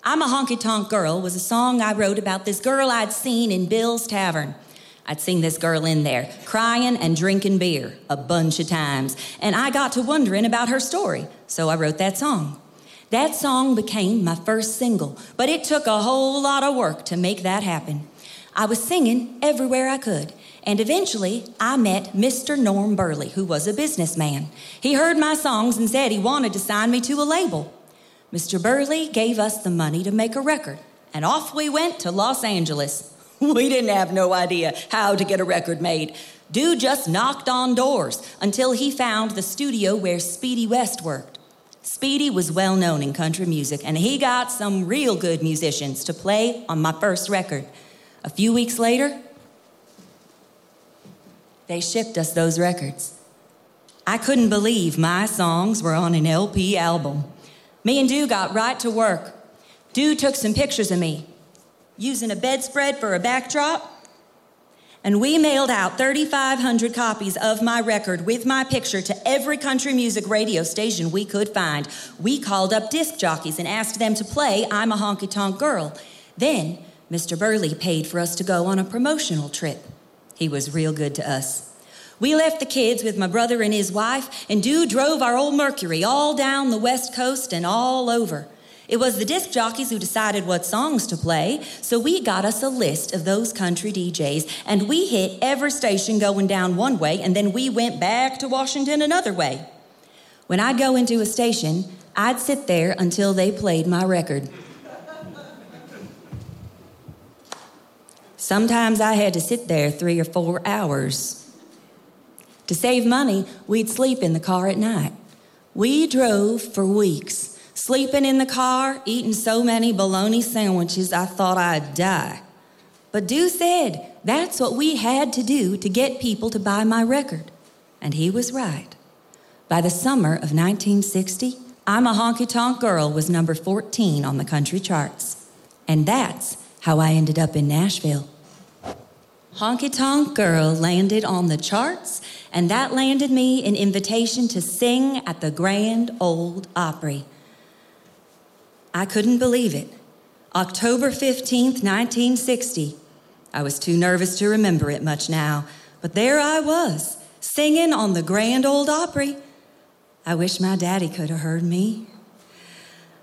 I'm a Honky-Tonk Girl was a song I wrote about this girl I'd seen in Bill's Tavern. I'd seen this girl in there, crying and drinking beer a bunch of times, and I got to wondering about her story, so I wrote that song. That song became my first single, but it took a whole lot of work to make that happen. I was singing everywhere I could, and eventually I met Mr. Norm Burley, who was a businessman. He heard my songs and said he wanted to sign me to a label. Mr. Burley gave us the money to make a record, and off we went to Los Angeles. We didn't have no idea how to get a record made. Dude just knocked on doors until he found the studio where Speedy West worked. Speedy was well known in country music, and he got some real good musicians to play on my first record. A few weeks later, they shipped us those records. I couldn't believe my songs were on an LP album. Me and Dew got right to work. Dew took some pictures of me, using a bedspread for a backdrop, and we mailed out 3,500 copies of my record with my picture to every country music radio station we could find. We called up disc jockeys and asked them to play I'm a Honky-Tonk Girl. Then, Mr. Burley paid for us to go on a promotional trip. He was real good to us. We left the kids with my brother and his wife, and Dew drove our old Mercury all down the West Coast and all over. It was the disc jockeys who decided what songs to play, so we got us a list of those country DJs, and we hit every station going down one way, and then we went back to Washington another way. When I'd go into a station, I'd sit there until they played my record. Sometimes I had to sit there 3 or 4 hours. To save money, we'd sleep in the car at night. We drove for weeks, sleeping in the car, eating so many bologna sandwiches I thought I'd die. But Dew said that's what we had to do to get people to buy my record. And he was right. By the summer of 1960, I'm a Honky-Tonk Girl was number 14 on the country charts. And that's how I ended up in Nashville. Honky-Tonk Girl landed on the charts, and that landed me an invitation to sing at the Grand Ole Opry. I couldn't believe it. October 15th, 1960. I was too nervous to remember it much now, but there I was, singing on the Grand Ole Opry. I wish my daddy could have heard me.